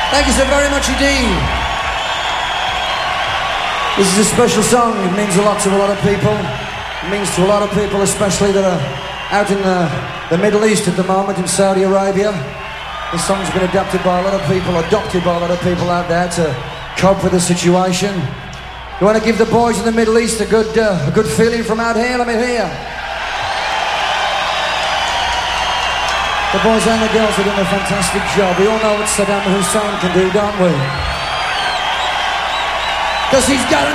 Thank you so very much indeed. This is a special song. It means a lot to a lot of people. It means to a lot of people, especially that are out in the Middle East at the moment, in Saudi Arabia. This song's been adopted by a lot of people out there to cope with the situation. You want to give the boys in the Middle East a good feeling from out here? Let me hear. The boys and the girls are doing a fantastic job. We all know what Saddam Hussein can do, don't we? Because he's got a